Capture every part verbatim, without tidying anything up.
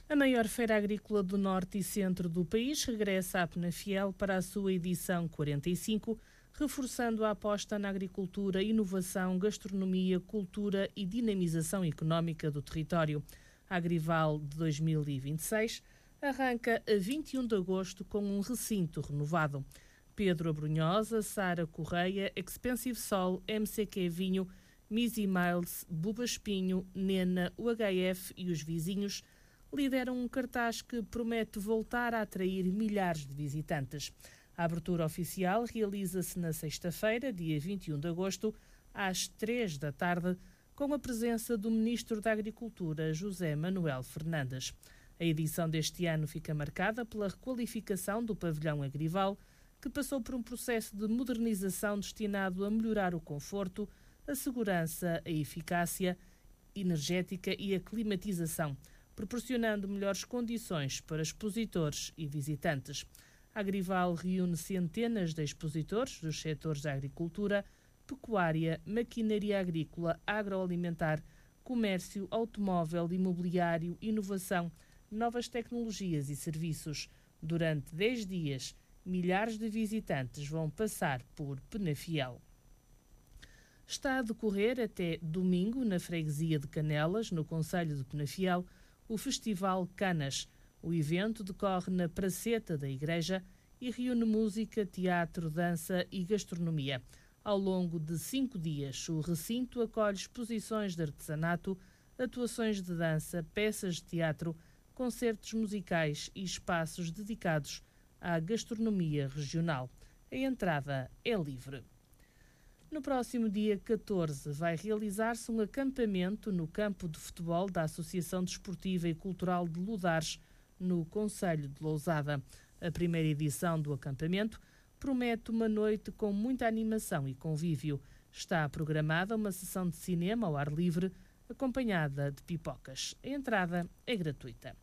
A maior feira agrícola do norte e centro do país regressa à Penafiel para a sua edição quarenta e cinco, reforçando a aposta na agricultura, inovação, gastronomia, cultura e dinamização económica do território. A Agrival de dois mil e vinte e seis arranca a vinte e um de agosto com um recinto renovado. Pedro Abrunhosa, Sara Correia, Expensive Sol, M C Q Vinho, Missy Miles, Buba Espinho, Nena, o H F e os vizinhos lideram um cartaz que promete voltar a atrair milhares de visitantes. A abertura oficial realiza-se na sexta-feira, dia vinte e um de agosto, às três da tarde, com a presença do Ministro da Agricultura, José Manuel Fernandes. A edição deste ano fica marcada pela requalificação do pavilhão Agrival, que passou por um processo de modernização destinado a melhorar o conforto, a segurança, a eficácia energética e a climatização, proporcionando melhores condições para expositores e visitantes. A Agrival reúne centenas de expositores dos setores da agricultura, pecuária, maquinaria agrícola, agroalimentar, comércio, automóvel, imobiliário, inovação, novas tecnologias e serviços. Durante dez dias, milhares de visitantes vão passar por Penafiel. Está a decorrer até domingo, na freguesia de Canelas, no concelho de Penafiel, o Festival Canas. O evento decorre na praceta da igreja e reúne música, teatro, dança e gastronomia. Ao longo de cinco dias, o recinto acolhe exposições de artesanato, atuações de dança, peças de teatro, concertos musicais e espaços dedicados à gastronomia regional. A entrada é livre. No próximo dia catorze vai realizar-se um acampamento no campo de futebol da Associação Desportiva e Cultural de Ludares, no concelho de Lousada. A primeira edição do acampamento promete uma noite com muita animação e convívio. Está programada uma sessão de cinema ao ar livre, acompanhada de pipocas. A entrada é gratuita.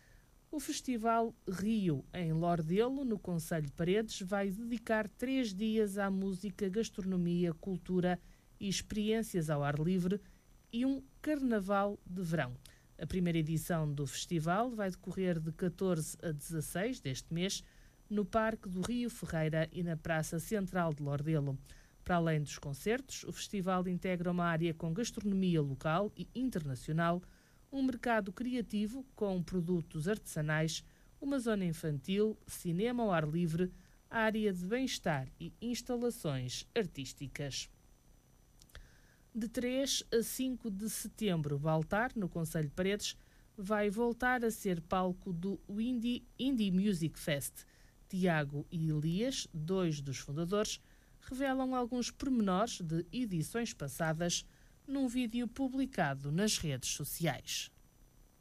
O Festival Rio, em Lordelo, no concelho de Paredes, vai dedicar três dias à música, gastronomia, cultura e experiências ao ar livre e um carnaval de verão. A primeira edição do festival vai decorrer de catorze a dezasseis deste mês, no Parque do Rio Ferreira e na Praça Central de Lordelo. Para além dos concertos, o festival integra uma área com gastronomia local e internacional, um mercado criativo com produtos artesanais, uma zona infantil, cinema ao ar livre, área de bem-estar e instalações artísticas. De três a cinco de setembro, Baltar, no concelho de Paredes, vai voltar a ser palco do Indie, Indie Music Fest. Tiago e Elias, dois dos fundadores, revelam alguns pormenores de edições passadas num vídeo publicado nas redes sociais.